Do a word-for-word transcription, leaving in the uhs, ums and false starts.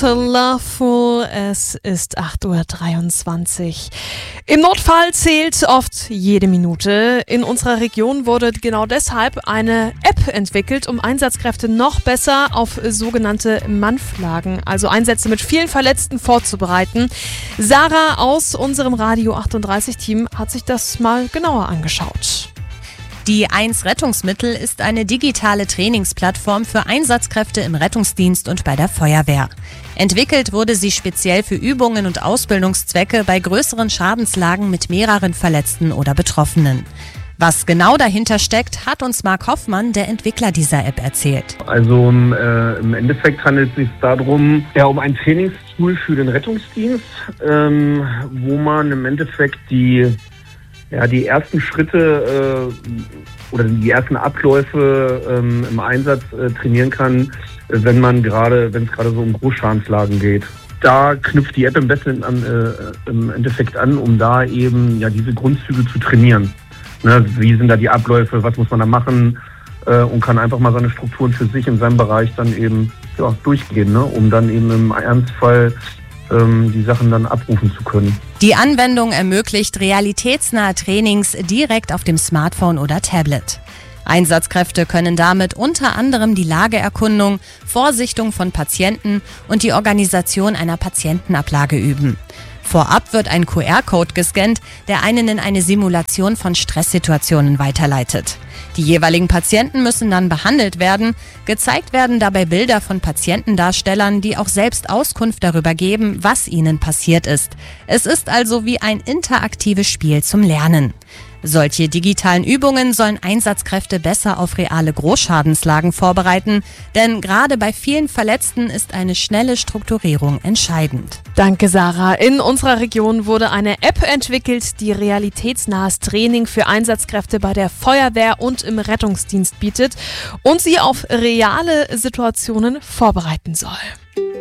Loveful. Es ist acht Uhr dreiundzwanzig. Im Notfall zählt oft jede Minute. In unserer Region wurde genau deshalb eine App entwickelt, um Einsatzkräfte noch besser auf sogenannte Mannflagen, also Einsätze mit vielen Verletzten, vorzubereiten. Sarah aus unserem Radio achtunddreißig-Team hat sich das mal genauer angeschaut. Die eins Rettungsmittel ist eine digitale Trainingsplattform für Einsatzkräfte im Rettungsdienst und bei der Feuerwehr. Entwickelt wurde sie speziell für Übungen und Ausbildungszwecke bei größeren Schadenslagen mit mehreren Verletzten oder Betroffenen. Was genau dahinter steckt, hat uns Marc Hoffmann, der Entwickler dieser App, erzählt. Also äh, im Endeffekt handelt es sich darum, ja, um ein Trainingstool für den Rettungsdienst, ähm, wo man im Endeffekt die Ja, die ersten Schritte äh, oder die ersten Abläufe ähm, im Einsatz äh, trainieren kann, wenn man gerade, wenn es gerade so um Großschadenslagen geht. Da knüpft die App im besten an, äh, im Endeffekt an, um da eben ja diese Grundzüge zu trainieren. Ne, wie sind da die Abläufe, was muss man da machen äh, und kann einfach mal seine Strukturen für sich in seinem Bereich dann eben ja, durchgehen, ne, um dann eben im Ernstfall die Sachen dann abrufen zu können. Die Anwendung ermöglicht realitätsnahe Trainings direkt auf dem Smartphone oder Tablet. Einsatzkräfte können damit unter anderem die Lageerkundung, Vorsichtung von Patienten und die Organisation einer Patientenablage üben. Vorab wird ein Q R-Code gescannt, der einen in eine Simulation von Stresssituationen weiterleitet. Die jeweiligen Patienten müssen dann behandelt werden. Gezeigt werden dabei Bilder von Patientendarstellern, die auch selbst Auskunft darüber geben, was ihnen passiert ist. Es ist also wie ein interaktives Spiel zum Lernen. Solche digitalen Übungen sollen Einsatzkräfte besser auf reale Großschadenslagen vorbereiten, denn gerade bei vielen Verletzten ist eine schnelle Strukturierung entscheidend. Danke, Sarah. In unserer Region wurde eine App entwickelt, die realitätsnahes Training für Einsatzkräfte bei der Feuerwehr und im Rettungsdienst bietet und sie auf reale Situationen vorbereiten soll.